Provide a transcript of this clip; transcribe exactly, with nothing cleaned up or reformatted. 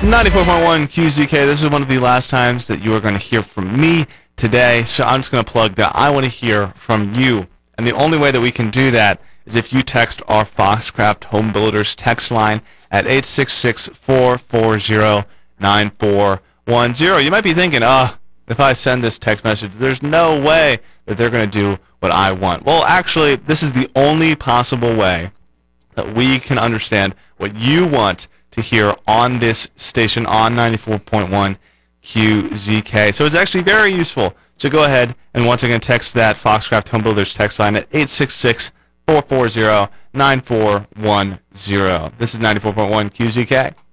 ninety-four point one Q Z K. This is one of the last times that you are going to hear from me today, so I'm just going to plug that I want to hear from you. And the only way that we can do that is if you text our Foxcraft Home Builders text line at eight six six, four four zero, nine four one zero. You might be thinking, oh, if I send this text message, there's no way that they're going to do what I want. Well, actually, this is the only possible way that we can understand what you want to hear on this station on ninety-four point one Q Z K. So it's actually very useful. So go ahead and once again text that Foxcraft Home Builders text line at eight six six, four four zero, nine four one zero. This is ninety-four point one Q Z K.